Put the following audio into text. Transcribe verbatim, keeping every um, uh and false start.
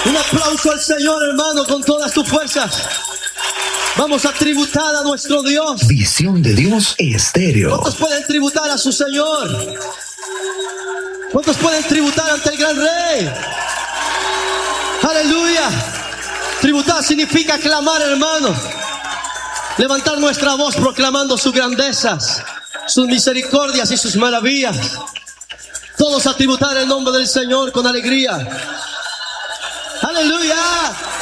Un aplauso al Señor, hermano, con todas tus fuerzas. Vamos a tributar a nuestro Dios. Visión de Dios Estéreo. ¿Cuántos pueden tributar a su Señor? ¿Cuántos pueden tributar ante el gran Rey? Aleluya. Tributar significa clamar, hermano. Levantar nuestra voz proclamando sus grandezas, sus misericordias y sus maravillas. Todos a tributar el nombre del Señor con alegría. Aleluya.